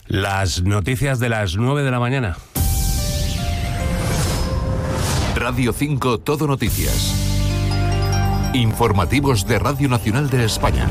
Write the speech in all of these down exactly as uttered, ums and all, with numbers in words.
Las noticias de las nueve de la mañana. Radio cinco Todo Noticias. Informativos de Radio Nacional de España.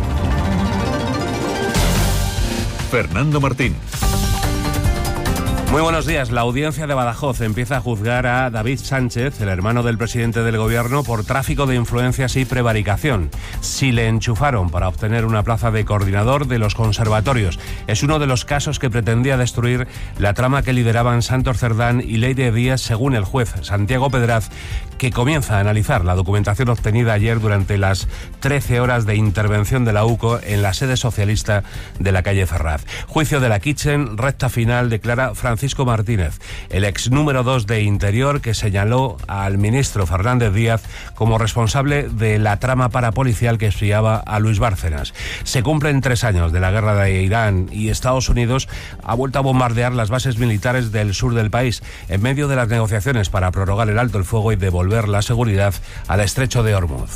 Fernando Martín. Muy buenos días. La audiencia de Badajoz empieza a juzgar a David Sánchez, el hermano del presidente del gobierno, por tráfico de influencias y prevaricación. Si le enchufaron para obtener una plaza de coordinador de los conservatorios. Es uno de los casos que pretendía destruir la trama que lideraban Santos Cerdán y Leire Díaz, según el juez Santiago Pedraz, que comienza a analizar la documentación obtenida ayer durante las trece horas de intervención de la U C O en la sede socialista de la calle Ferraz. Juicio de la Kitchen, recta final, declara Francisco Martínez, el ex número dos de Interior, que señaló al ministro Fernández Díaz como responsable de la trama parapolicial que espiaba a Luis Bárcenas. Se cumplen tres años de la guerra de Irán y Estados Unidos ha vuelto a bombardear las bases militares del sur del país en medio de las negociaciones para prorrogar el alto el fuego y devolver la seguridad al estrecho de Hormuz.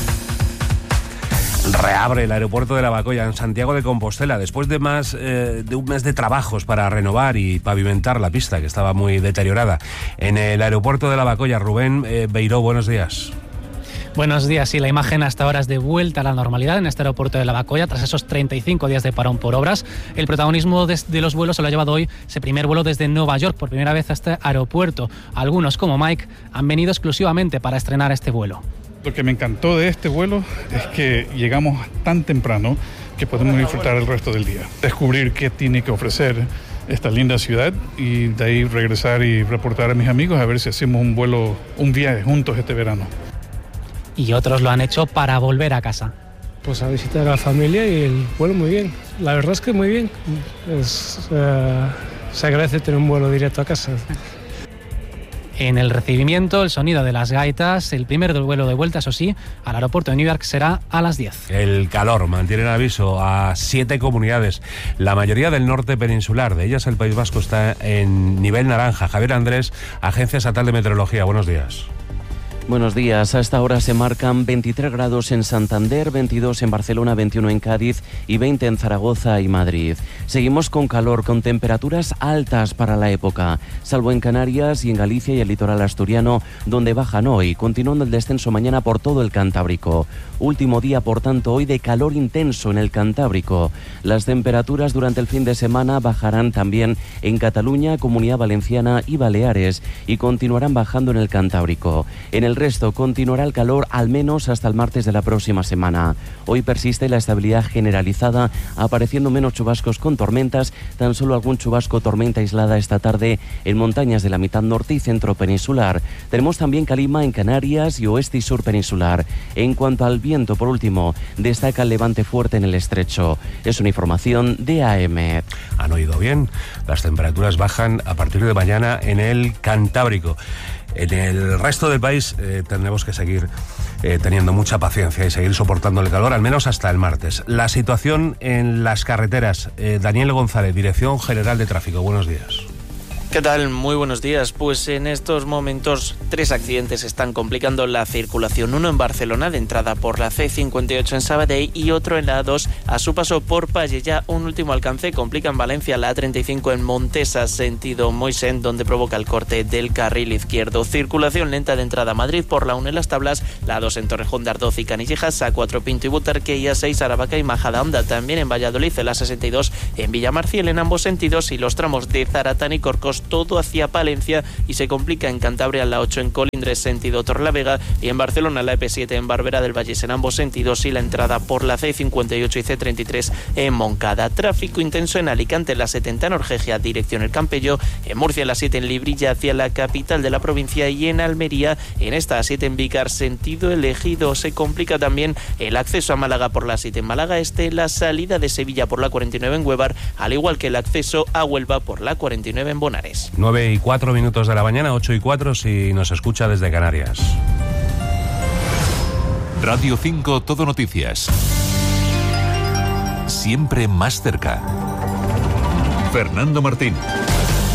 Reabre el aeropuerto de Lavacolla en Santiago de Compostela después de más eh, de un mes de trabajos para renovar y pavimentar la pista, que estaba muy deteriorada. En el aeropuerto de Lavacolla, Rubén eh, Beiró, buenos días. Buenos días. Sí, la imagen hasta ahora es de vuelta a la normalidad en este aeropuerto de Lavacolla tras esos treinta y cinco días de parón por obras. El protagonismo de, de los vuelos se lo ha llevado hoy ese primer vuelo desde Nueva York, por primera vez a este aeropuerto. Algunos, como Mike, han venido exclusivamente para estrenar este vuelo. Lo que me encantó de este vuelo es que llegamos tan temprano que podemos disfrutar el resto del día. Descubrir qué tiene que ofrecer esta linda ciudad y de ahí regresar y reportar a mis amigos a ver si hacemos un vuelo, un viaje juntos este verano. Y otros lo han hecho para volver a casa. Pues a visitar a la familia y el vuelo muy bien. La verdad es que muy bien. Es, uh, se agradece tener un vuelo directo a casa. En el recibimiento, el sonido de las gaitas, el primer del vuelo de vuelta, eso sí, al aeropuerto de Newark será a las diez. El calor mantiene en aviso a siete comunidades, la mayoría del norte peninsular. De ellas el País Vasco está en nivel naranja. Javier Andrés, Agencia Estatal de Meteorología, buenos días. Buenos días. A esta hora se marcan veintitrés grados en Santander, veintidós en Barcelona, veintiuno en Cádiz y veinte en Zaragoza y Madrid. Seguimos con calor, con temperaturas altas para la época, salvo en Canarias y en Galicia y el litoral asturiano, donde bajan hoy, continuando el descenso mañana por todo el Cantábrico. Último día, por tanto, hoy de calor intenso en el Cantábrico. Las temperaturas durante el fin de semana bajarán también en Cataluña, Comunidad Valenciana y Baleares y continuarán bajando en el Cantábrico. En el resto continuará el calor al menos hasta el martes de la próxima semana. Hoy persiste la estabilidad generalizada, apareciendo menos chubascos con tormentas, tan solo algún chubasco tormenta aislada esta tarde en montañas de la mitad norte y centro peninsular. Tenemos también calima en Canarias y oeste y sur peninsular. En cuanto al viento, por último, destaca el levante fuerte en el estrecho. Es una información de A M. Han oído bien, las temperaturas bajan a partir de mañana en el Cantábrico. En el resto del país eh, tendremos que seguir eh, teniendo mucha paciencia y seguir soportando el calor, al menos hasta el martes. La situación en las carreteras. Eh, Daniel González, Dirección General de Tráfico. Buenos días. ¿Qué tal? Muy buenos días. Pues en estos momentos tres accidentes están complicando la circulación. Uno en Barcelona, de entrada por la ce cincuenta y ocho en Sabadell, y otro en la A dos a su paso por Pallejà. Un último alcance complica en Valencia la A treinta y cinco en Montesa, sentido Moixent, donde provoca el corte del carril izquierdo. Circulación lenta de entrada a Madrid por la uno en Las Tablas, la A dos en Torrejón de Ardoz y Canillejas, A cuatro Pinto y Butarque y A seis Aravaca y Majadahonda. También en Valladolid, la sesenta y dos en Villamarciel en ambos sentidos, y los tramos de Zaratán y Corcos todo hacia Palencia, y se complica en Cantabria la ocho en Colindres sentido Torrelavega, y en Barcelona la E P siete en Barberá del Vallés en ambos sentidos, y la entrada por la ce cincuenta y ocho y ce treinta y tres en Moncada. Tráfico intenso en Alicante, la setenta en Orgegia dirección El Campello, en Murcia la siete en Librilla hacia la capital de la provincia, y en Almería en esta A siete en Vícar sentido El Ejido. Se complica también el acceso a Málaga por la siete en Málaga Este, la salida de Sevilla por la cuarenta y nueve en Huevar, al igual que el acceso a Huelva por la cuarenta y nueve en Bonares. nueve y cuatro minutos de la mañana, ocho y cuatro si nos escucha desde Canarias. Radio cinco Todo Noticias. Siempre más cerca. Fernando Martín.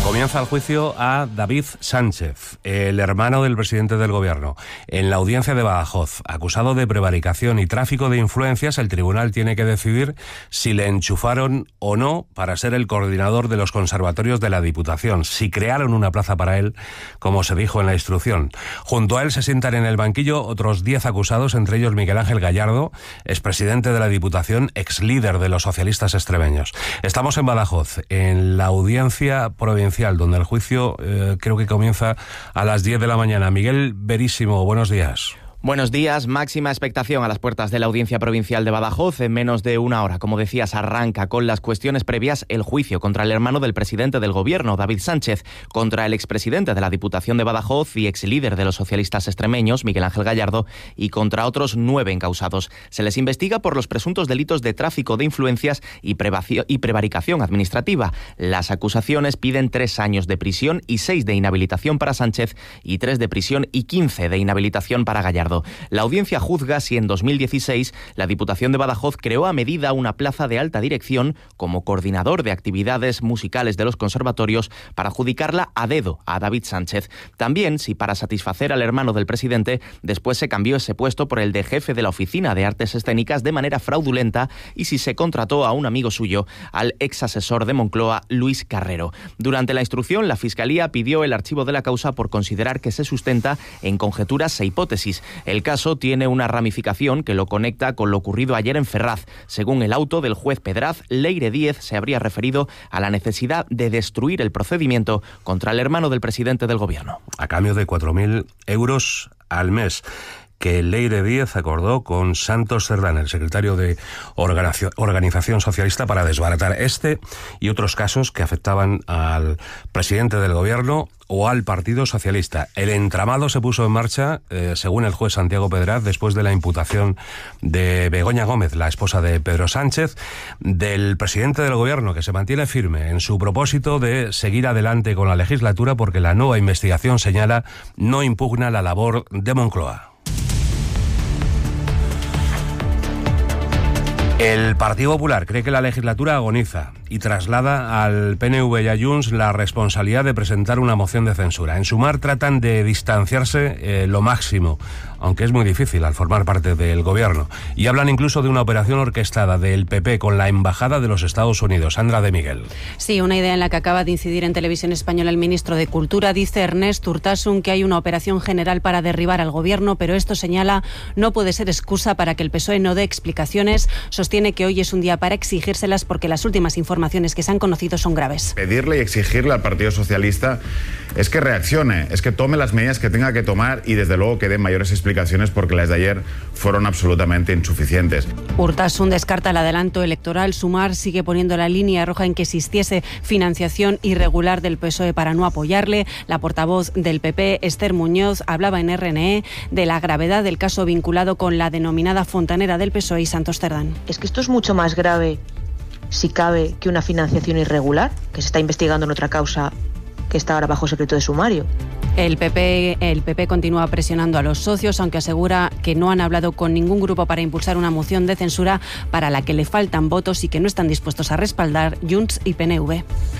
Comienza el juicio a David Sánchez, el hermano del presidente del gobierno. En la audiencia de Badajoz, acusado de prevaricación y tráfico de influencias, el tribunal tiene que decidir si le enchufaron o no para ser el coordinador de los conservatorios de la Diputación, si crearon una plaza para él, como se dijo en la instrucción. Junto a él se sientan en el banquillo otros diez acusados, entre ellos Miguel Ángel Gallardo, expresidente de la Diputación, ex líder de los socialistas extremeños. Estamos en Badajoz, en la audiencia provincial, donde el juicio eh, creo que comienza a las diez de la mañana. Miguel Verísimo, buenos días. Buenos días, máxima expectación a las puertas de la Audiencia Provincial de Badajoz. En menos de una hora, como decías, arranca con las cuestiones previas el juicio contra el hermano del presidente del gobierno, David Sánchez, contra el expresidente de la Diputación de Badajoz y ex líder de los socialistas extremeños, Miguel Ángel Gallardo, y contra otros nueve encausados. Se les investiga por los presuntos delitos de tráfico de influencias y, y prevaricación administrativa. Las acusaciones piden tres años de prisión y seis de inhabilitación para Sánchez y tres de prisión y quince de inhabilitación para Gallardo. La audiencia juzga si en dos mil dieciséis la Diputación de Badajoz creó a medida una plaza de alta dirección como coordinador de actividades musicales de los conservatorios para adjudicarla a dedo a David Sánchez. También si para satisfacer al hermano del presidente después se cambió ese puesto por el de jefe de la Oficina de Artes Escénicas de manera fraudulenta y si se contrató a un amigo suyo, al ex asesor de Moncloa, Luis Carrero. Durante la instrucción, la Fiscalía pidió el archivo de la causa por considerar que se sustenta en conjeturas e hipótesis. El caso tiene una ramificación que lo conecta con lo ocurrido ayer en Ferraz. Según el auto del juez Pedraz, Leire Díez se habría referido a la necesidad de destruir el procedimiento contra el hermano del presidente del gobierno. A cambio de cuatro mil euros al mes, que Leire Díez acordó con Santos Cerdán, el secretario de Organización Socialista, para desbaratar este y otros casos que afectaban al presidente del gobierno o al Partido Socialista. El entramado se puso en marcha, eh, según el juez Santiago Pedraz, después de la imputación de Begoña Gómez, la esposa de Pedro Sánchez, del presidente del gobierno, que se mantiene firme en su propósito de seguir adelante con la legislatura porque la nueva investigación, señala, no impugna la labor de Moncloa. El Partido Popular cree que la legislatura agoniza y traslada al P N V y a Junts la responsabilidad de presentar una moción de censura. En Sumar tratan de distanciarse eh, lo máximo, aunque es muy difícil al formar parte del gobierno. Y hablan incluso de una operación orquestada del P P con la Embajada de los Estados Unidos. Sandra de Miguel. Sí, una idea en la que acaba de incidir en Televisión Española el ministro de Cultura. Dice Ernest Urtasun que hay una operación general para derribar al gobierno, pero esto, señala, no puede ser excusa para que el P S O E no dé explicaciones. Sostiene que hoy es un día para exigírselas porque las últimas informaciones que se han conocido son graves. Pedirle y exigirle al Partido Socialista es que reaccione, es que tome las medidas que tenga que tomar y desde luego que dé mayores explicaciones porque las de ayer fueron absolutamente insuficientes. Urtasun descarta el adelanto electoral. Sumar sigue poniendo la línea roja en que existiese financiación irregular del P S O E para no apoyarle. La portavoz del P P, Esther Muñoz, hablaba en R N E de la gravedad del caso vinculado con la denominada fontanera del P S O E y Santos Cerdán. Es que esto es mucho más grave, si cabe, que una financiación irregular, que se está investigando en otra causa que está ahora bajo secreto de sumario. El P P, el P P continúa presionando a los socios, aunque asegura que no han hablado con ningún grupo para impulsar una moción de censura para la que le faltan votos y que no están dispuestos a respaldar Junts y P N V.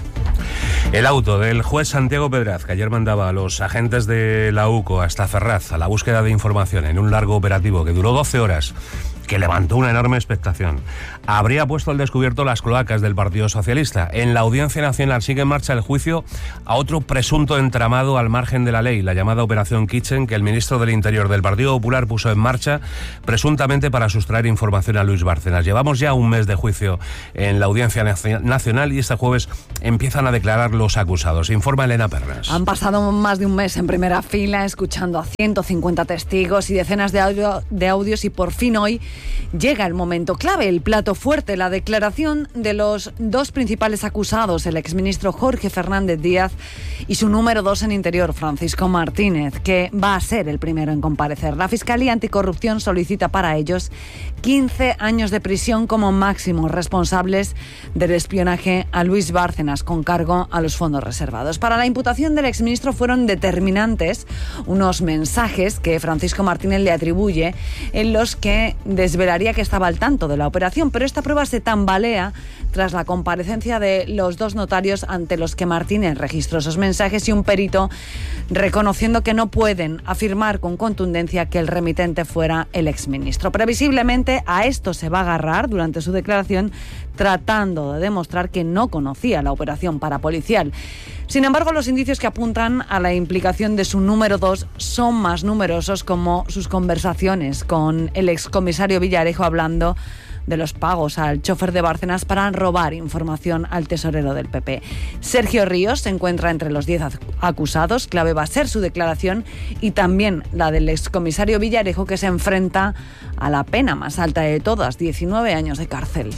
El auto del juez Santiago Pedraz, que ayer mandaba a los agentes de la U C O hasta Ferraz a la búsqueda de información en un largo operativo que duró doce horas, que levantó una enorme expectación, habría puesto al descubierto las cloacas del Partido Socialista. En la Audiencia Nacional sigue en marcha el juicio a otro presunto entramado al margen de la ley, la llamada Operación Kitchen, que el ministro del Interior del Partido Popular puso en marcha presuntamente para sustraer información a Luis Bárcenas. Llevamos ya un mes de juicio en la Audiencia Nacional y este jueves empiezan a declarar los acusados. Informa Elena Pernas. Han pasado más de un mes en primera fila escuchando a ciento cincuenta testigos y decenas de, audio, de audios y por fin hoy llega el momento clave, el plato fuerte, la declaración de los dos principales acusados, el exministro Jorge Fernández Díaz y su número dos en Interior, Francisco Martínez, que va a ser el primero en comparecer. La Fiscalía Anticorrupción solicita para ellos quince años de prisión como máximo, responsables del espionaje a Luis Bárcenas con cargo a los fondos reservados. Para la imputación del exministro fueron determinantes unos mensajes que Francisco Martínez le atribuye en los que de desvelaría que estaba al tanto de la operación, pero esta prueba se tambalea tras la comparecencia de los dos notarios ante los que Martínez registró esos mensajes y un perito reconociendo que no pueden afirmar con contundencia que el remitente fuera el exministro. Previsiblemente a esto se va a agarrar durante su declaración, tratando de demostrar que no conocía la operación parapolicial. Sin embargo, los indicios que apuntan a la implicación de su número dos son más numerosos, como sus conversaciones con el excomisario Villarejo hablando de los pagos al chofer de Bárcenas para robar información al tesorero del P P. Sergio Ríos se encuentra entre los diez acusados. Clave va a ser su declaración y también la del excomisario Villarejo, que se enfrenta a la pena más alta de todas, diecinueve años de cárcel.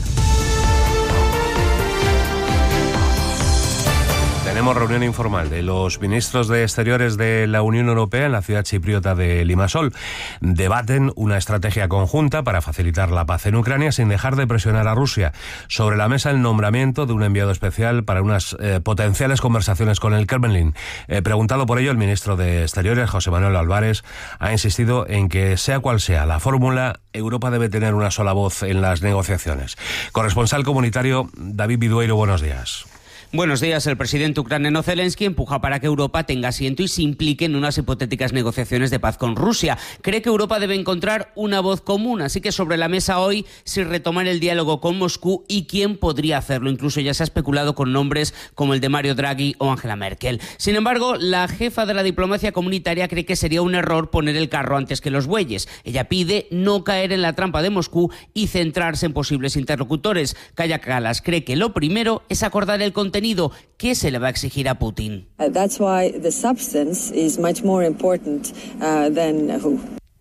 Tenemos reunión informal de los ministros de Exteriores de la Unión Europea en la ciudad chipriota de Limassol. Debaten una estrategia conjunta para facilitar la paz en Ucrania sin dejar de presionar a Rusia. Sobre la mesa el nombramiento de un enviado especial para unas eh, potenciales conversaciones con el Kremlin. Eh, preguntado por ello, el ministro de Exteriores, José Manuel Álvarez, ha insistido en que sea cual sea la fórmula, Europa debe tener una sola voz en las negociaciones. Corresponsal comunitario David Bidueiro, buenos días. Buenos días. El presidente ucraniano Zelensky empuja para que Europa tenga asiento y se implique en unas hipotéticas negociaciones de paz con Rusia. Cree que Europa debe encontrar una voz común, así que sobre la mesa hoy si retomar el diálogo con Moscú y quién podría hacerlo. Incluso ya se ha especulado con nombres como el de Mario Draghi o Angela Merkel. Sin embargo, la jefa de la diplomacia comunitaria cree que sería un error poner el carro antes que los bueyes. Ella pide no caer en la trampa de Moscú y centrarse en posibles interlocutores. Kaja Kallas cree que lo primero es acordar el contenido que se le va a exigir a Putin. That's why the substance is much more important uh, than who.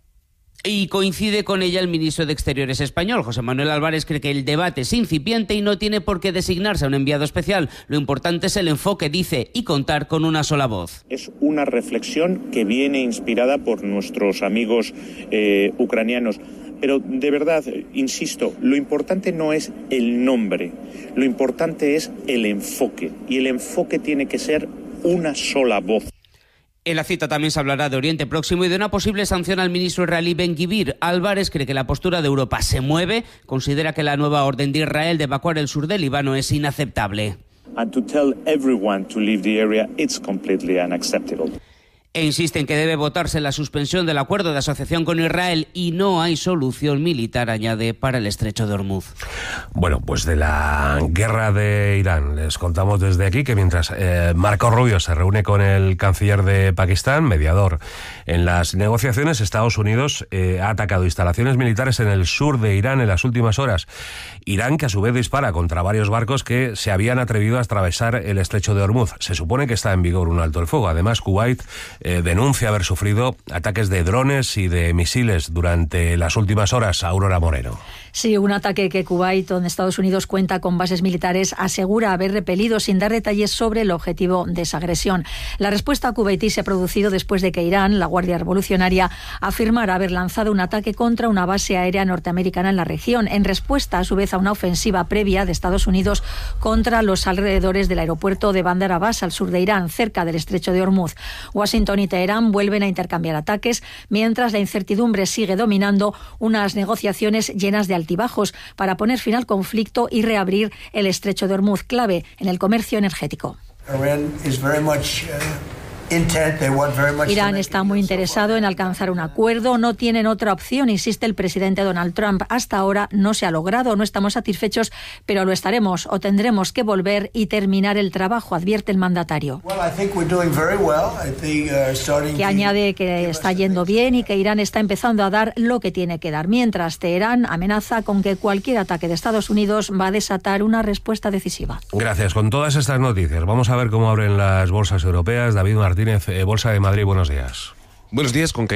Y coincide con ella el ministro de Exteriores español. José Manuel Álvarez cree que el debate es incipiente y no tiene por qué designarse a un enviado especial. Lo importante es el enfoque, dice, y contar con una sola voz. Es una reflexión que viene inspirada por nuestros amigos eh, ucranianos. Pero de verdad, insisto, lo importante no es el nombre, lo importante es el enfoque. Y el enfoque tiene que ser una sola voz. En la cita también se hablará de Oriente Próximo y de una posible sanción al ministro israelí Ben-Gvir. Álvarez cree que la postura de Europa se mueve, considera que la nueva orden de Israel de evacuar el sur del Líbano es inaceptable. And to tell everyone to leave the area, it's completely unacceptable. E insiste en que debe votarse la suspensión del acuerdo de asociación con Israel y no hay solución militar, añade, para el estrecho de Hormuz. Bueno, pues de la guerra de Irán les contamos desde aquí que mientras eh, Marco Rubio se reúne con el canciller de Pakistán, mediador en las negociaciones, Estados Unidos eh, ha atacado instalaciones militares en el sur de Irán en las últimas horas. Irán, que a su vez dispara contra varios barcos que se habían atrevido a atravesar el estrecho de Hormuz. Se supone que está en vigor un alto el fuego. Además, Kuwait eh, denuncia haber sufrido ataques de drones y de misiles durante las últimas horas. Aurora Moreno. Sí, un ataque que Kuwait, donde Estados Unidos cuenta con bases militares, asegura haber repelido sin dar detalles sobre el objetivo de esa agresión. La respuesta kuwaití se ha producido después de que Irán, la Guardia Revolucionaria, afirmara haber lanzado un ataque contra una base aérea norteamericana en la región, en respuesta a su vez a una ofensiva previa de Estados Unidos contra los alrededores del aeropuerto de Bandar Abbas, al sur de Irán, cerca del estrecho de Hormuz. Washington y Teherán vuelven a intercambiar ataques, mientras la incertidumbre sigue dominando unas negociaciones llenas de altibajos para poner fin al conflicto y reabrir el estrecho de Hormuz, clave en el comercio energético. Irán está muy interesado en alcanzar un acuerdo, no tienen otra opción, insiste el presidente Donald Trump. Hasta ahora no se ha logrado, no estamos satisfechos, pero lo estaremos o tendremos que volver y terminar el trabajo, advierte el mandatario. Que añade que está yendo bien y que Irán está empezando a dar lo que tiene que dar, mientras Teherán amenaza con que cualquier ataque de Estados Unidos va a desatar una respuesta decisiva. Gracias. Con todas estas noticias, vamos a ver cómo abren las bolsas europeas. David Martínez, Bolsa de Madrid, buenos días. Buenos días, con